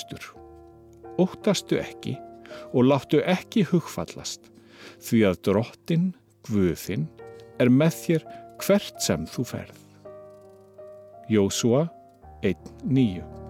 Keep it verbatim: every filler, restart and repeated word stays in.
austur. Óttastu ekki og láttu ekki hugfallast, því að Drottinn, Guð þinn, er með þér hvert sem þú ferð. Jósúa einn níu